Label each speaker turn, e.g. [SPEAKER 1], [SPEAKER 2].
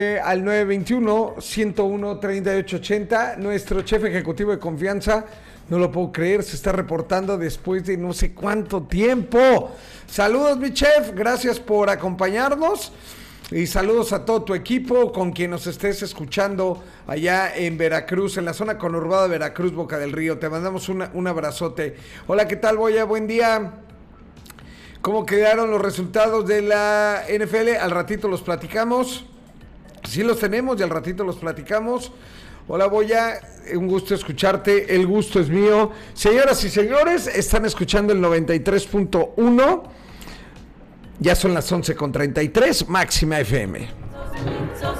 [SPEAKER 1] Al 921-101-3880, nuestro chef ejecutivo de confianza, no lo puedo creer, se está reportando después de no sé cuánto tiempo. Saludos, mi chef, gracias por acompañarnos y saludos a todo tu equipo, con quien nos estés escuchando allá en Veracruz, en la zona conurbada de Veracruz, Boca del Río. Te mandamos un abrazote. Hola, ¿qué tal, Boya? Buen día. ¿Cómo quedaron los resultados de la NFL? Al ratito los platicamos. Sí los tenemos y al ratito los platicamos. Hola, Boya, un gusto escucharte, el gusto es mío. Señoras y señores, están escuchando el 93.1. Ya son las 11:33, Máxima FM.